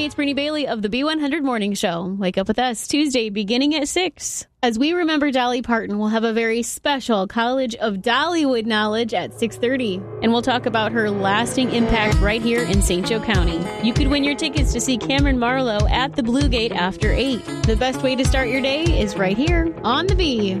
it's Brittany Bailey of the B100 Morning Show. Wake up with us Tuesday beginning at 6. As we remember Dolly Parton, we'll have a very special College of Dollywood knowledge at 6:30. And we'll talk about her lasting impact right here in St. Joe County. You could win your tickets to see Cameron Marlowe at the Blue Gate after 8. The best way to start your day is right here on the B.